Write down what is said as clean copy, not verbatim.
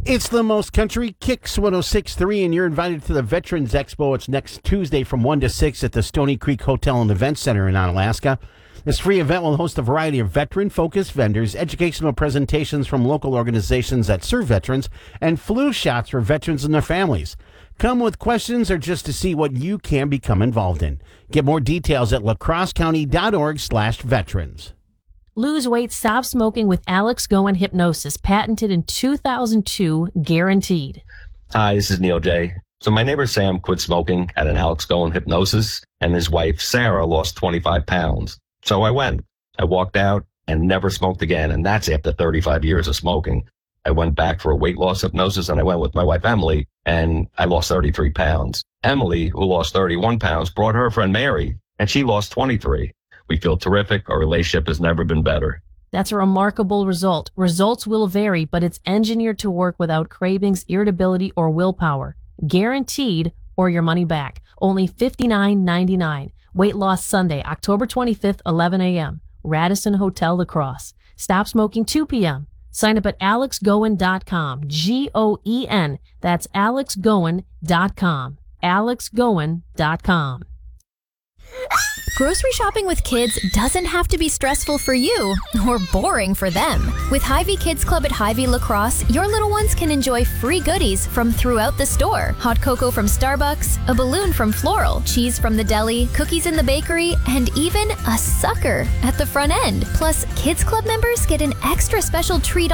It's the Most Country Kicks 106.3, and you're invited to the Veterans Expo. It's next Tuesday from 1 to 6 at the Stony Creek Hotel and Event Center in Onalaska. This free event will host a variety of veteran-focused vendors, educational presentations from local organizations that serve veterans, and flu shots for veterans and their families. Come with questions or just to see what you can become involved in. Get more details at lacrossecounty.org/veterans. Lose weight, stop smoking with Alex Goen Hypnosis, patented in 2002, guaranteed. Hi, this is Neil J. So my neighbor Sam quit smoking at an Alex Goen Hypnosis, and his wife Sarah lost 25 pounds. So I went. I walked out and never smoked again, and that's after 35 years of smoking. I went back for a weight loss hypnosis, and I went with my wife Emily, and I lost 33 pounds. Emily, who lost 31 pounds, brought her friend Mary, and she lost 23. We feel terrific. Our relationship has never been better. That's a remarkable result. Results will vary, but it's engineered to work without cravings, irritability, or willpower. Guaranteed, or your money back. Only $59.99. Weight Loss Sunday, October 25th, 11 a.m. Radisson Hotel Lacrosse. Stop smoking 2 p.m. Sign up at alexgoen.com. Goen. That's alexgoen.com. alexgoen.com. Grocery shopping with kids doesn't have to be stressful for you or boring for them. With Hy-Vee Kids Club at Hy-Vee Lacrosse, your little ones can enjoy free goodies from throughout the store. Hot cocoa from Starbucks, a balloon from Floral, cheese from the deli, cookies in the bakery, and even a sucker at the front end. Plus, Kids Club members get an extra special treat